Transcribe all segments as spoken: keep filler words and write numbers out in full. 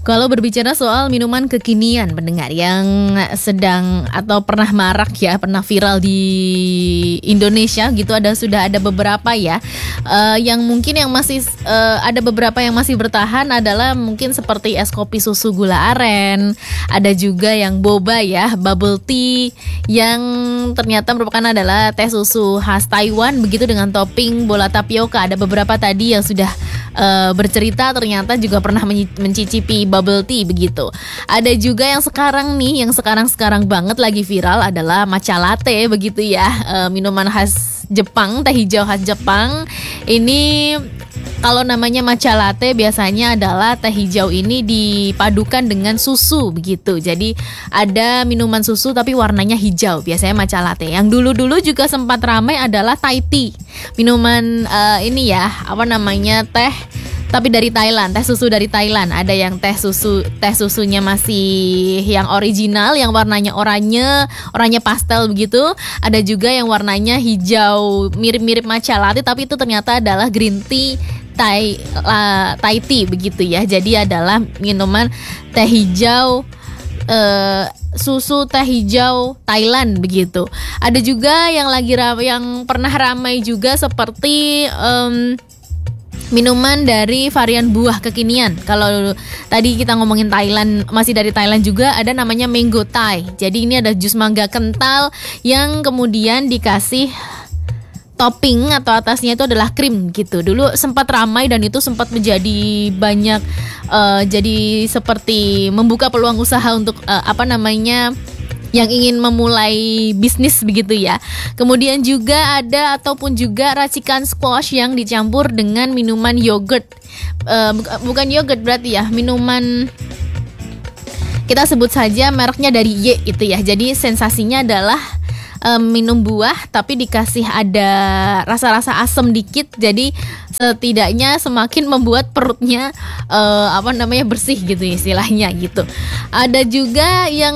Kalau berbicara soal minuman kekinian pendengar yang sedang atau pernah marak ya, pernah viral di Indonesia gitu, ada sudah ada beberapa ya. Uh, yang mungkin yang masih uh, ada beberapa yang masih bertahan adalah mungkin seperti es kopi susu gula aren, ada juga yang boba ya, bubble tea yang ternyata merupakan adalah teh susu khas Taiwan begitu dengan topping bola tapioka. Ada beberapa tadi yang sudah uh, bercerita ternyata juga pernah mencicipi bubble tea begitu. Ada juga yang sekarang nih, yang sekarang-sekarang banget lagi viral adalah matcha latte begitu ya, e, minuman khas Jepang, teh hijau khas Jepang. Ini kalau namanya matcha latte biasanya adalah teh hijau ini dipadukan dengan susu begitu. Jadi ada minuman susu tapi warnanya hijau, biasanya matcha latte. Yang dulu-dulu juga sempat ramai adalah Thai tea. Minuman uh, ini ya, apa namanya, teh tapi dari Thailand, teh susu dari Thailand. Ada yang teh susu, teh susunya masih yang original, yang warnanya oranye, oranye pastel begitu. Ada juga yang warnanya hijau, mirip-mirip matcha latte, tapi itu ternyata adalah green tea Thai, uh, Thai tea begitu ya. Jadi adalah minuman teh hijau, uh, susu teh hijau Thailand begitu. Ada juga yang lagi ramai, yang pernah ramai juga seperti um, minuman dari varian buah kekinian. Kalau tadi kita ngomongin Thailand, masih dari Thailand juga ada namanya mango Thai. Jadi ini ada jus mangga kental yang kemudian dikasih topping atau atasnya itu adalah krim gitu. Dulu sempat ramai dan itu sempat menjadi banyak uh, jadi seperti membuka peluang usaha untuk uh, apa namanya, yang ingin memulai bisnis begitu ya. Kemudian juga ada ataupun juga racikan squash yang dicampur dengan minuman yogurt. Uh, bukan yogurt berarti ya, minuman kita sebut saja mereknya dari Y itu ya. Jadi sensasinya adalah um, minum buah tapi dikasih ada rasa-rasa asam dikit. Jadi setidaknya semakin membuat perutnya uh, apa namanya bersih gitu istilahnya gitu. Ada juga yang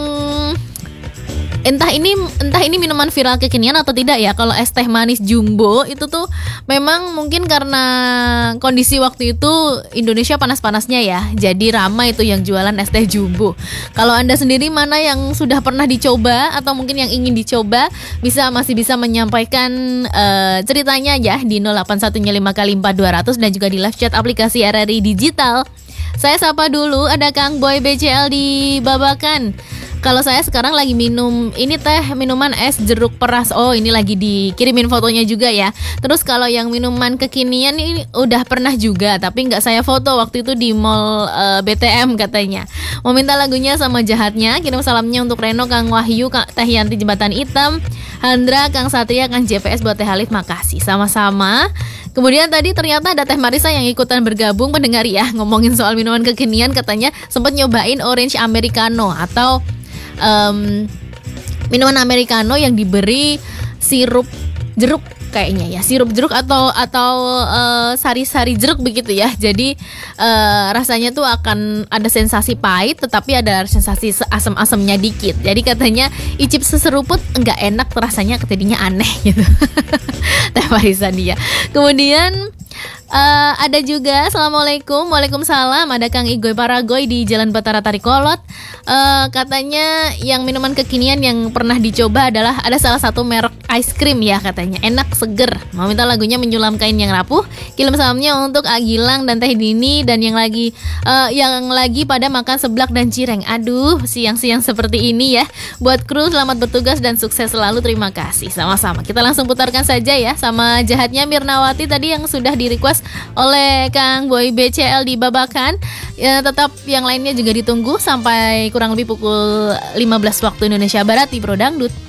Entah ini entah ini minuman viral kekinian atau tidak ya. Kalau es teh manis jumbo itu tuh memang mungkin karena kondisi waktu itu Indonesia panas-panasnya ya. Jadi ramai itu yang jualan es teh jumbo. Kalau Anda sendiri mana yang sudah pernah dicoba atau mungkin yang ingin dicoba, bisa masih bisa menyampaikan uh, ceritanya ya di nol delapan satu lima kali empat dua nol nol dan juga di live chat aplikasi R R I Digital. Saya sapa dulu, ada Kang Boy B C L di Babakan. Kalau saya sekarang lagi minum ini teh minuman es jeruk peras. Oh, ini lagi dikirimin fotonya juga ya. Terus kalau yang minuman kekinian ini udah pernah juga, tapi nggak saya foto waktu itu di mall uh, B T M katanya. Mau minta lagunya sama jahatnya. Kirim salamnya untuk Reno, Kang Wahyu, Kang Teh Yanti Jembatan Hitam, Handra, Kang Satria, Kang J P S buat Teh Halif. Makasih sama-sama. Kemudian tadi ternyata ada Teh Marisa yang ikutan bergabung pendengar ya, ngomongin soal minuman kekinian, katanya sempat nyobain orange americano atau um, minuman americano yang diberi sirup jeruk kayaknya ya, sirup jeruk atau atau uh, sari-sari jeruk begitu ya. Jadi uh, rasanya tuh akan ada sensasi pahit tetapi ada sensasi asam-asamnya dikit. Jadi katanya icip seseruput enggak enak, rasanya jadinya aneh gitu. Teh Marisa dia. Kemudian Uh, ada juga Assalamualaikum, Waalaikumsalam. Ada Kang Igoy Paragoy di Jalan Batara Tarikolot. uh, Katanya yang minuman kekinian yang pernah dicoba adalah ada salah satu merek ice cream ya, katanya enak, seger. Mau minta lagunya Menyulam Kain Yang Rapuh. Kirim salamnya untuk Agilang dan Teh Dini dan yang lagi uh, yang lagi pada makan seblak dan cireng. Aduh, siang-siang seperti ini ya. Buat kru selamat bertugas dan sukses selalu. Terima kasih. Sama-sama. Kita langsung putarkan saja ya sama jahatnya Mirnawati tadi yang sudah di request oleh Kang Boy B C L di Babakan. Ya, tetap yang lainnya juga ditunggu sampai kurang lebih pukul lima belas waktu Indonesia Barat di Pro Dangdut.